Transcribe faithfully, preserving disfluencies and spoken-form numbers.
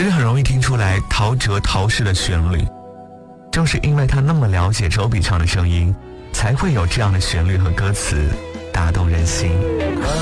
其实很容易听出来陶喆陶氏的旋律，正是因为他那么了解周笔畅的声音，才会有这样的旋律和歌词打动人心。